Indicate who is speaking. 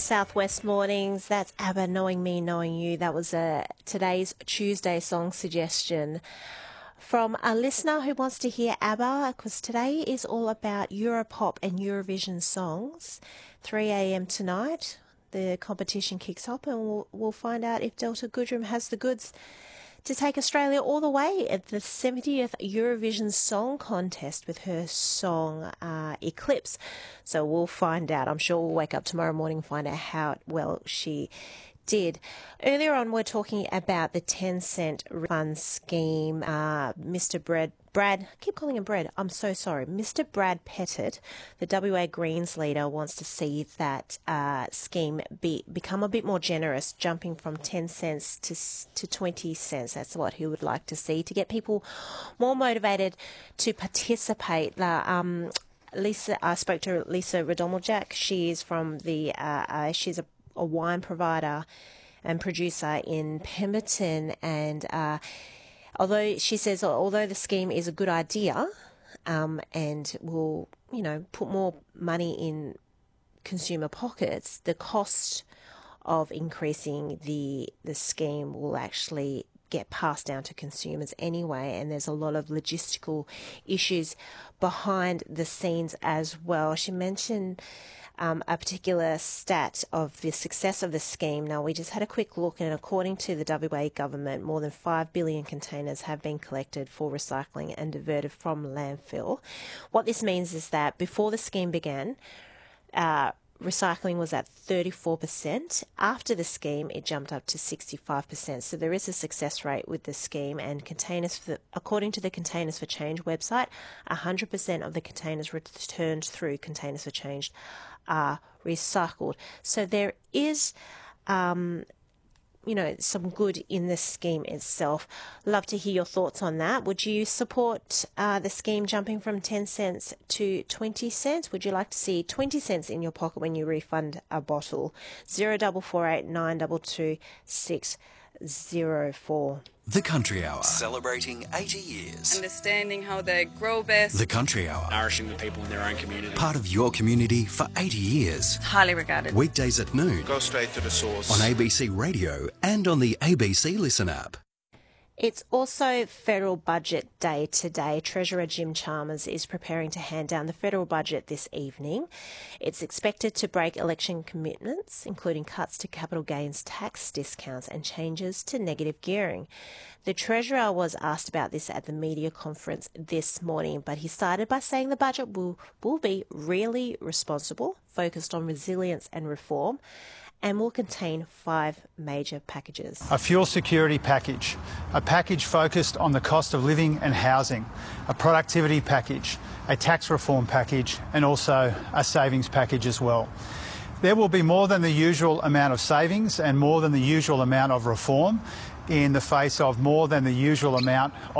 Speaker 1: Southwest Mornings. That's ABBA, Knowing Me, Knowing You. That was today's Tuesday song suggestion from a listener who wants to hear ABBA, because today is all about Europop and Eurovision songs. 3 a.m. tonight, the competition kicks off, and we'll find out if Delta Goodrem has the goods to take Australia all the way at the 70th Eurovision Song Contest with her song Eclipse. So we'll find out. I'm sure we'll wake up tomorrow morning and find out how well she did. Earlier on, we're talking about the 10-cent refund scheme. Mr. Brad, I keep calling him Brad. I'm so sorry. Mr. Brad Pettit, the WA Greens leader, wants to see that scheme become a bit more generous, jumping from 10 cents to 20 cents. That's what he would like to see, to get people more motivated to participate. Lisa, I spoke to Lisa Radomiljak. She is from she's a wine provider and producer in Pemberton, and although the scheme is a good idea and will put more money in consumer pockets, the cost of increasing the scheme will actually get passed down to consumers anyway, and there's a lot of logistical issues behind the scenes as well. She mentioned a particular stat of the success of the scheme. Now, we just had a quick look, and according to the WA government, more than 5 billion containers have been collected for recycling and diverted from landfill. What this means is that before the scheme began, recycling was at 34%. After the scheme, it jumped up to 65%. So there is a success rate with the scheme, and according to the Containers for Change website, 100% of the containers returned through Containers for Change are recycled. So there is some good in the scheme itself. Love to hear your thoughts on that. Would you support the scheme jumping from 10 cents to 20 cents? Would you like to see 20 cents in your pocket when you refund a bottle? 0448 922 604.
Speaker 2: The Country Hour. Celebrating 80 years.
Speaker 3: Understanding how they grow best.
Speaker 2: The Country Hour.
Speaker 4: Nourishing the people in their own community.
Speaker 2: Part of your community for 80 years.
Speaker 3: Highly regarded.
Speaker 2: Weekdays at noon.
Speaker 4: Go straight to the source.
Speaker 2: On ABC Radio and on the ABC Listen app.
Speaker 1: It's also Federal Budget Day today. Treasurer Jim Chalmers is preparing to hand down the federal budget this evening. It's expected to break election commitments, including cuts to capital gains tax discounts and changes to negative gearing. The Treasurer was asked about this at the media conference this morning, but he started by saying the budget will be really responsible, focused on resilience and reform, and will contain 5 major packages.
Speaker 5: A fuel security package, a package focused on the cost of living and housing, a productivity package, a tax reform package, and also a savings package as well. There will be more than the usual amount of savings and more than the usual amount of reform in the face of more than the usual amount